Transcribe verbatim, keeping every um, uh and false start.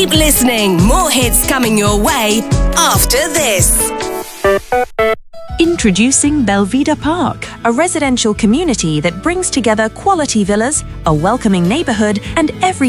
Keep listening. More hits coming your way after this. Introducing Belvedere Park, a residential community that brings together quality villas, a welcoming neighborhood, and every